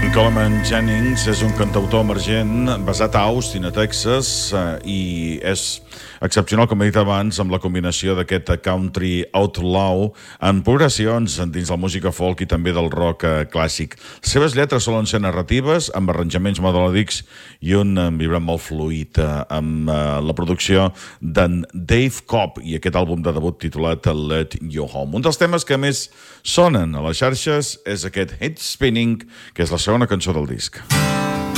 Coleman Jennings és un cantautor emergent basat a Austin, a Texas, i és excepcional, com he dit abans, amb la combinació d'aquest country outlaw en progressions dins la música folk i també del rock clàssic. Les seves lletres solen ser narratives, amb arranjaments melòdics i un vibrant molt fluid, amb la producció d'en Dave Cobb i aquest àlbum de debut titulat Let You Home. Un dels temes que més sonen a les xarxes és aquest Head Spinning, que és la segona cançó del disc.